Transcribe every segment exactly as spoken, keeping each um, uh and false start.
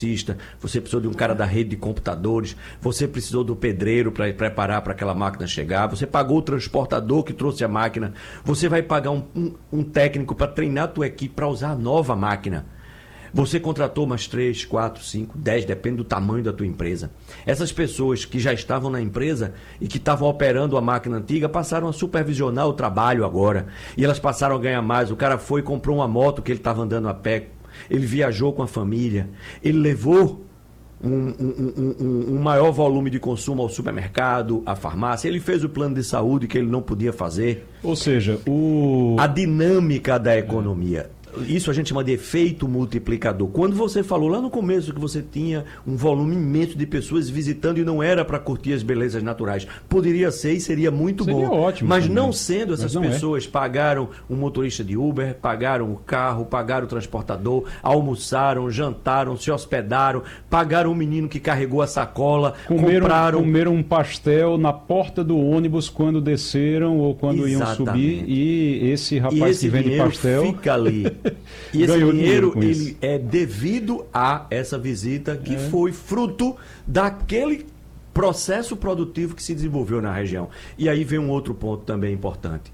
você precisou de um cara da rede de computadores, você precisou do pedreiro para preparar para aquela máquina chegar, você pagou o transportador que trouxe a máquina, você vai pagar um, um, um técnico para treinar a tua equipe para usar a nova máquina. Você contratou umas três, quatro, cinco, dez, depende do tamanho da tua empresa. Essas pessoas que já estavam na empresa e que estavam operando a máquina antiga passaram a supervisionar o trabalho agora. E elas passaram a ganhar mais. O cara foi e comprou uma moto que ele estava andando a pé. Ele viajou com a família. Ele levou um, um, um, um, um maior volume de consumo ao supermercado, à farmácia. Ele fez o plano de saúde que ele não podia fazer. Ou seja, o... a dinâmica da economia. Isso a gente chama de efeito multiplicador. Quando você falou lá no começo que você tinha um volume imenso de pessoas visitando e não era para curtir as belezas naturais, poderia ser e seria muito seria bom. Ótimo mas também. Não sendo, essas não pessoas é. pagaram um motorista de Uber, pagaram o carro, pagaram o transportador, almoçaram, jantaram, se hospedaram, pagaram o menino que carregou a sacola, comeram, compraram... comeram um pastel na porta do ônibus quando desceram ou quando Exatamente. iam subir, e esse rapaz e esse que vende pastel fica ali. E esse dinheiro, dinheiro ele isso. é devido a essa visita que é. foi fruto daquele processo produtivo que se desenvolveu na região. E aí vem um outro ponto também importante.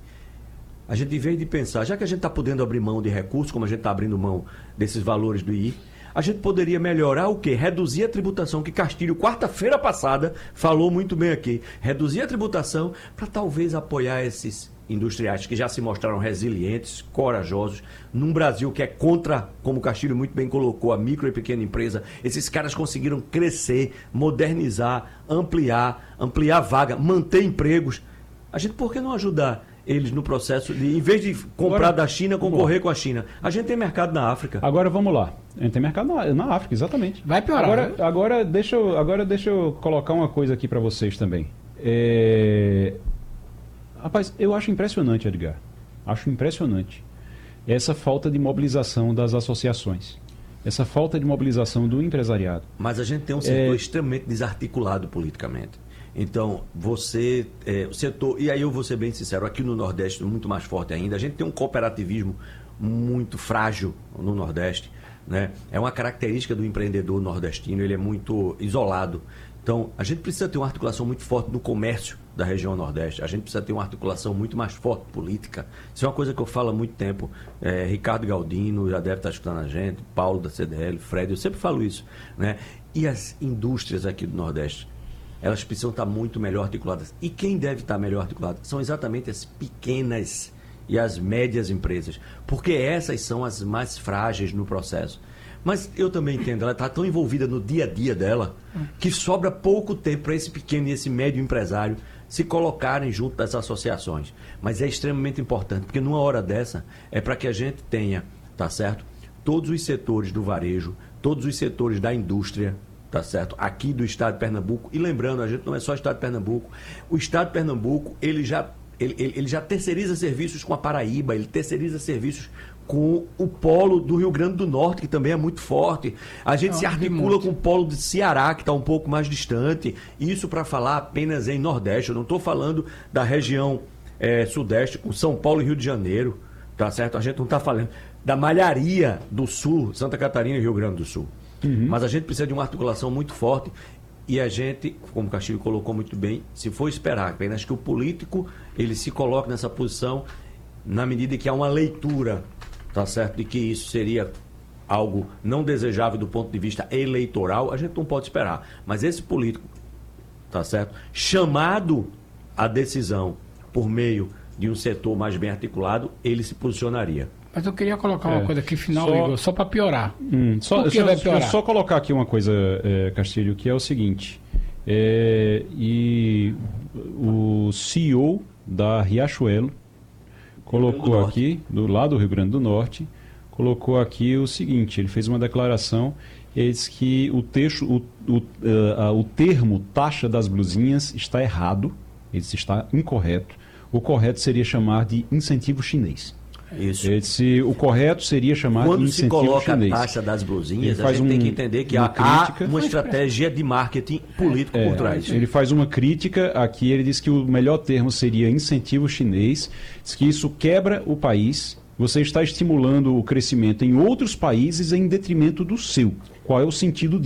A gente, em vez de pensar, já que a gente está podendo abrir mão de recursos, como a gente está abrindo mão desses valores do I I, a gente poderia melhorar o quê? Reduzir a tributação, que Castilho, quarta-feira passada, falou muito bem aqui. Reduzir a tributação para talvez apoiar esses industriais que já se mostraram resilientes, corajosos, num Brasil que é contra, como o Castilho muito bem colocou, a micro e pequena empresa. Esses caras conseguiram crescer, modernizar, ampliar, ampliar vaga, manter empregos. A gente, por que não ajudar eles no processo de, em vez de comprar Agora, da China, concorrer com a China? A gente tem mercado na África. Agora vamos lá. A gente tem mercado na, na África, exatamente. Vai piorar. Agora, agora, deixa, eu, agora deixa eu colocar uma coisa aqui para vocês também. É... Rapaz, eu acho impressionante, Edgar. Acho impressionante essa falta de mobilização das associações. Essa falta de mobilização do empresariado. Mas a gente tem um setor é... extremamente desarticulado politicamente. Então, você, é, o setor, e aí eu vou ser bem sincero, aqui no Nordeste, muito mais forte ainda, a gente tem um cooperativismo muito frágil no Nordeste, né? É uma característica do empreendedor nordestino, ele é muito isolado. Então, a gente precisa ter uma articulação muito forte no comércio da região Nordeste. A gente precisa ter uma articulação muito mais forte política. Isso é uma coisa que eu falo há muito tempo. É, Ricardo Galdino já deve estar escutando a gente, Paulo da C D L, Fred, eu sempre falo isso, né? E as indústrias aqui do Nordeste, elas precisam estar muito melhor articuladas. E quem deve estar melhor articulado são exatamente as pequenas e as médias empresas, porque essas são as mais frágeis no processo. Mas eu também entendo, ela está tão envolvida no dia a dia dela que sobra pouco tempo para esse pequeno e esse médio empresário se colocarem junto das associações. Mas é extremamente importante, porque numa hora dessa é para que a gente tenha, tá certo? Todos os setores do varejo, todos os setores da indústria, tá certo? Aqui do estado de Pernambuco. E lembrando, a gente não é só o estado de Pernambuco. O estado de Pernambuco, ele já, ele, ele, ele já terceiriza serviços com a Paraíba, ele terceiriza serviços com o polo do Rio Grande do Norte, que também é muito forte. A gente não, se articula com o polo de Ceará, que está um pouco mais distante. Isso para falar apenas em Nordeste. Eu não estou falando da região é, Sudeste, com São Paulo e Rio de Janeiro, tá certo? A gente não está falando da malharia do Sul, Santa Catarina e Rio Grande do Sul. Uhum. Mas a gente precisa de uma articulação muito forte. E a gente, como o Castilho colocou muito bem, se for esperar apenas que o político ele se coloque nessa posição, na medida que há uma leitura, tá certo, de que isso seria algo não desejável do ponto de vista eleitoral, a gente não pode esperar. Mas esse político, tá certo, chamado à decisão por meio de um setor mais bem articulado, ele se posicionaria. Mas eu queria colocar uma é, coisa aqui final, só, Igor, só para piorar. Hum, só, Por que vai piorar? Só colocar aqui uma coisa, é, Castilho, que é o seguinte. É, e o C E O da Riachuelo colocou aqui, do lado do Rio Grande do Norte, colocou aqui o seguinte, ele fez uma declaração, ele disse que o, texto, o, o, uh, o termo taxa das blusinhas está errado, ele disse está incorreto, o correto seria chamar de incentivo chinês. Isso. Ele disse, o correto seria chamar Quando de incentivo chinês. Quando se coloca a taxa das blusinhas, a gente um, tem que entender que uma há, crítica, há uma estratégia de marketing político é, por trás. Ele faz uma crítica aqui, ele diz que o melhor termo seria incentivo chinês, diz que isso quebra o país você está estimulando o crescimento em outros países em detrimento do seu. Qual é o sentido disso?